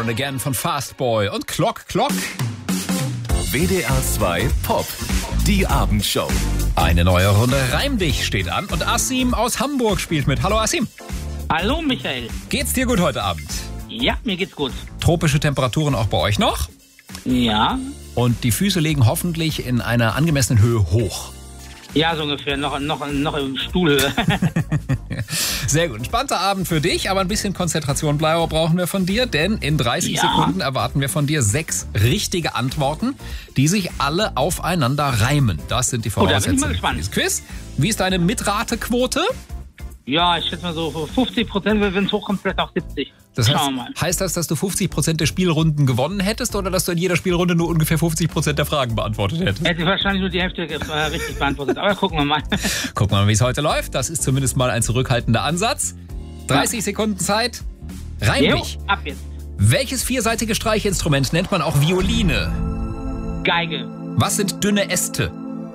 and Again von Fastboy und Clock. WDR 2 Pop, die Abendshow. Eine neue Runde Reim dich steht an und Asim aus Hamburg spielt mit. Hallo Asim. Hallo Michael. Geht's dir gut heute Abend? Ja, mir geht's gut. Tropische Temperaturen auch bei euch noch? Ja. Und die Füße liegen hoffentlich in einer angemessenen Höhe hoch. Ja, so ungefähr. Noch im Stuhlhöhe. Sehr gut. Ein spannender Abend für dich, aber ein bisschen Konzentration brauchen wir von dir, denn in 30 Sekunden erwarten wir von dir 6 richtige Antworten, die sich alle aufeinander reimen. Das sind die Voraussetzungen da bin ich mal für dieses Quiz. Wie ist deine Mitratequote? Ja, ich schätze mal so 50%, wenn es hochkommt, vielleicht auch 70%. Das heißt, Schauen wir mal. heißt das, dass du 50% der Spielrunden gewonnen hättest oder dass du in jeder Spielrunde nur ungefähr 50% der Fragen beantwortet hättest? Hätte ich wahrscheinlich nur die Hälfte richtig beantwortet, aber gucken wir mal. Gucken wir mal, wie es heute läuft. Das ist zumindest mal ein zurückhaltender Ansatz. 30 Sekunden Zeit. Reim dich. Ab jetzt. Welches vierseitige Streichinstrument nennt man auch Violine? Geige. Was sind dünne Äste?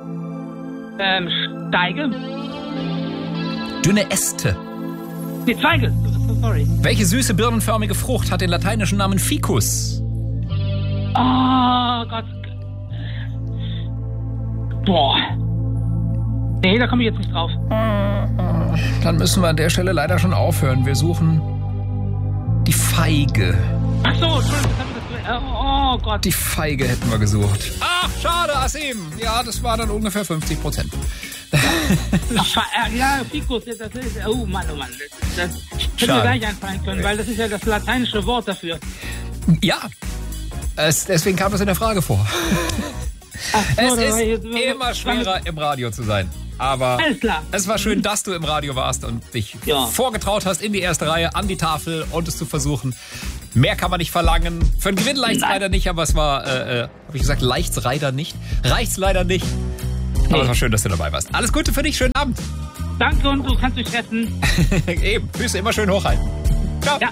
Steige. Dünne Äste. Nee, Zweige. Sorry. Welche süße birnenförmige Frucht hat den lateinischen Namen Ficus? Oh Gott. Boah. Nee, da komme ich jetzt nicht drauf. Dann müssen wir an der Stelle leider schon aufhören. Wir suchen die Feige. Ach so, Entschuldigung. Oh Gott. Die Feige hätten wir gesucht. Ach, schade, Asim. Ja, das war dann ungefähr 50%. Ja, Ficus, das ist, oh Mann. Das hätte mir gleich einfallen können, weil das ist ja das lateinische Wort dafür. Ja, deswegen kam es in der Frage vor. Ach so, Es ist immer schwerer, im Radio zu sein. Aber alles klar. Es war schön, dass du im Radio warst und dich vorgetraut hast in die erste Reihe, an die Tafel und es zu versuchen. Mehr kann man nicht verlangen. Für einen Gewinn reicht's leider nicht, aber es war, habe ich gesagt, reicht's leider nicht. Aber es war schön, dass du dabei warst. Alles Gute für dich, schönen Abend. Danke und du kannst mich retten. Eben, Füße immer schön hochhalten. Ciao. Ja.